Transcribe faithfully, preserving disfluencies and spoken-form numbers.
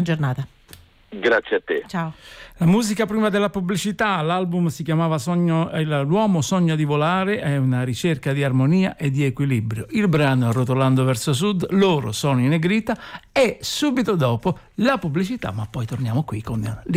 giornata. Grazie a te. Ciao. La musica prima della pubblicità, l'album si chiamava Sogno, L'uomo sogna di volare, è una ricerca di armonia e di equilibrio. Il brano Rotolando verso sud, loro sono in negrita e subito dopo la pubblicità, ma poi torniamo qui con